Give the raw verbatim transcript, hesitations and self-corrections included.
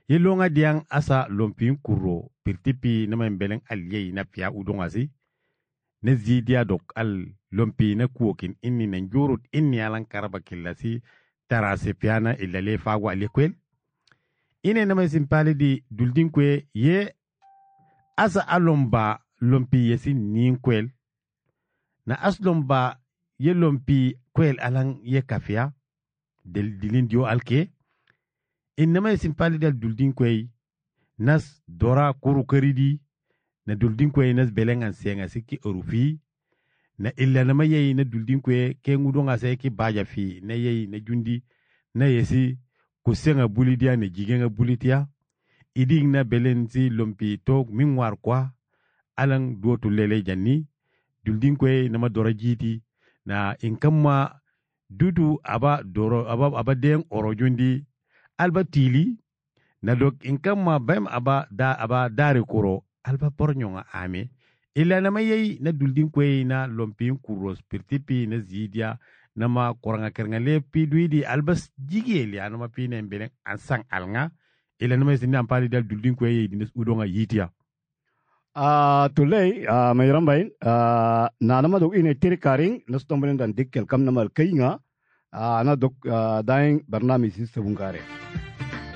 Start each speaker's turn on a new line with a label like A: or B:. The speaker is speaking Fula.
A: Yelonga diang asa lompin kuro pirtipi nama mbeleng aliyei na pia udongasi. Ne zidia dok al lompi na kuokin inni na njurut inni alan karaba kilasi tarase piana ilale fagwa alikwel. Ine nama simpali di duldin kwe ye asa alomba lompi yesi nin kwel. Na aslomba ye lompi kwel alang ye kafia del dilin dio alke. Inama simpali dal duldin kwe nas dora kuru karidi na duldin kwe nas beleng an senga siki orufi na illa nama yei na duldin kwe ke ngudonga se ki baja fi na yei na jundi na yesi kusenga bulidia na jigenga bulitia iding na belen si lompi tok mingwar kwa alang duotu lele janni duldin kwe nama dora jiti na inkamma dudu aba doro aba aba deng oro jundi alba tili na dok inkamma bem aba da aba dare kuro alba pornyonga ame ila nama yei na duldin kwe na lompin kuros pirtipi na zidia nama koranga kerenga le piduidi albas jigeli anama pine mbele ansang alnga ila nama sini ampali dal duldin kwe yei dinas udonga yitia.
B: Ah tulay ah mayram bain ah na nama dok ine tiri karing nastomben dan dikkel kam nama kainga ah na dok daing barnamij is sabungkare.